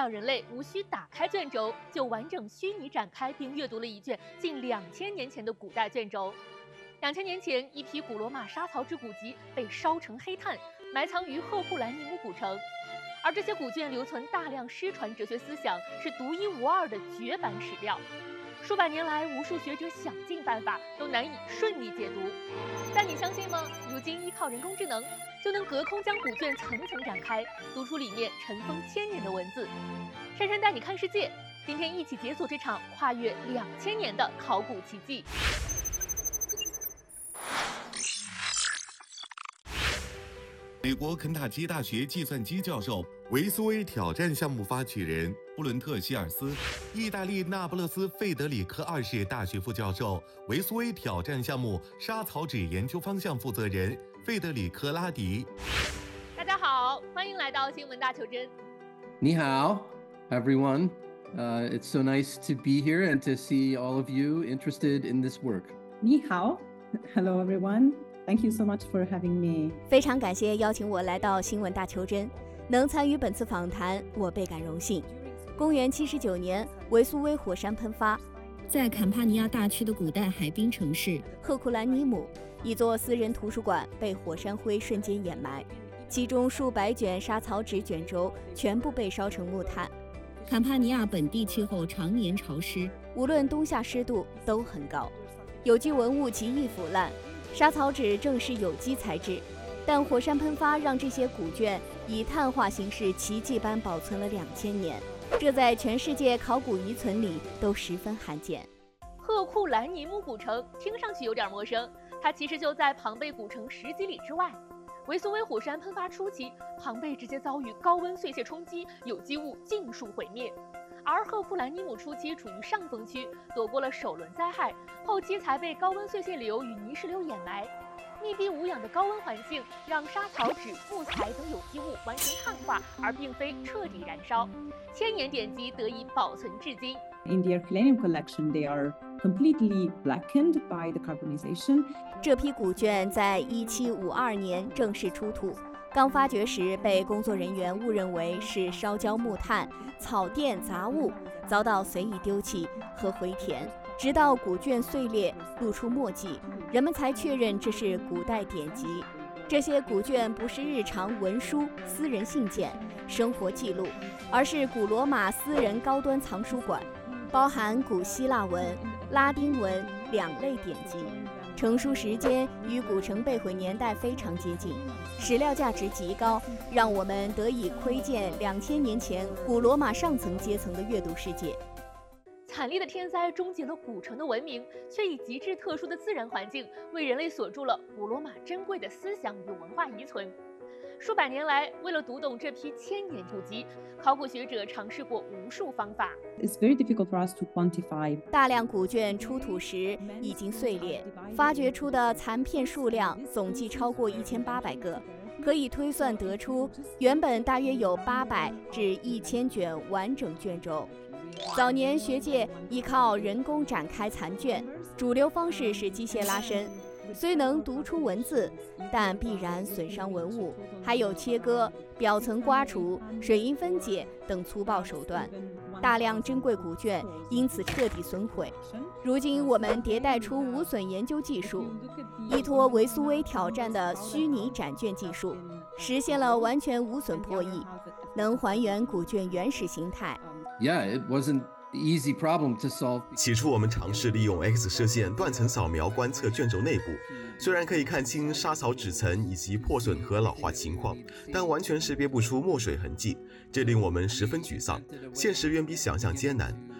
让人类无需打开卷轴，就完整虚拟展开并阅读了一卷近2000年前的古代卷轴。2000年前，一批古罗马沙曹之古籍被烧成黑炭，埋藏于赫库兰尼姆古城。而这些古卷留存大量失传哲学思想，是独一无二的绝版史料。数百年来，无数学者想尽办法都难以顺利解读。但你相信吗？如今依靠人工智能，就能隔空将古卷层层展开，读出里面尘封千年的文字。珊珊带你看世界，今天一起解锁这场跨越2000年的考古奇迹。 美国肯塔基大学计算机教授、维苏威挑战项目发起人布伦特·希尔斯，意大利那不勒斯费德里克2世大学副教授、维苏威挑战项目沙草纸研究方向负责人费德里克·拉迪。 大家好，欢迎来到新闻大求真。 你好 everyone. It's so nice to be here and to see all of you interested in this work. 你好 Hello everyone.Thank you so much for having me. 非常感谢邀请我来到新闻大求真，能参与本次访谈，我倍感荣幸。公元79年，维苏威火山喷发， 在坎帕尼亚大区的古代海滨城市赫库兰尼姆，一座私人图书馆被火山灰瞬间掩埋，其中数百卷沙草纸卷轴全部被烧成木炭。 坎帕尼亚本地气候常年潮湿， 无论冬夏湿度都很高，有机文物极易腐烂。沙草纸正是有机材质，但火山喷发让这些古卷以碳化形式奇迹般保存了2000年，这在全世界考古遗存里都十分罕见。 赫库兰尼姆古城听上去有点陌生，它其实就在庞贝古城10几里之外。维苏威火山喷发初期，庞贝直接遭遇高温碎屑冲击，有机物尽数毁灭。而赫库兰尼姆初期处于上风区，躲过了首轮灾害，后期才被高温碎屑流与泥石流掩埋。密闭无氧的高温环境让沙草纸、木材等有机物完成碳化，而并非彻底燃烧。千年典籍得以保存至今。 In the Herculaneum collection, they are completely blackened by the carbonization. 这批古卷在1752年正式出土。刚发掘时，被工作人员误认为是烧焦木炭、草垫杂物，遭到随意丢弃和回填。直到古卷碎裂，露出墨迹，人们才确认这是古代典籍。这些古卷不是日常文书、私人信件、生活记录，而是古罗马私人高端藏书馆，包含古希腊文、拉丁文2类典籍。成书时间与古城被毁年代非常接近，史料价值极高，让我们得以窥见2000年前古罗马上层阶层的阅读世界。 惨烈的天灾终结了古城的文明，却以极致特殊的自然环境为人类锁住了古罗马珍贵的思想与文化遗存。数百年来，为了读懂这批千年古籍，考古学者尝试过无数方法。 It's very difficult for us to quantify. 大量古卷出土时已经碎裂，发掘出的残片数量总计超过1800个，可以推算得出，原本大约有800至1000卷完整卷轴。早年学界依靠人工展开残卷，主流方式是机械拉伸。虽能读出文字，但必然损伤文物，还有切割、表层刮除、水银分解等粗暴手段，大量珍贵古卷因此彻底损毁。如今我们迭代出无损研究技术，依托维苏威挑战的虚拟展卷技术，实现了完全无损破译，能还原古卷原始形态。 Yeah, it wasn't.Easy problem to solve. 起初我们尝试利用 X 射线断层扫描观测卷轴内部，虽然可以看清沙草纸层以及破损和老化情况，但完全识别不出墨水痕迹，这令我们十分沮丧。现实远比想象艰难。